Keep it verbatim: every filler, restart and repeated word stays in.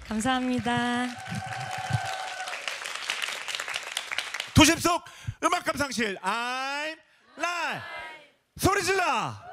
감사합니다. 도심 속 음악 감상실 I'm live 소리 질러.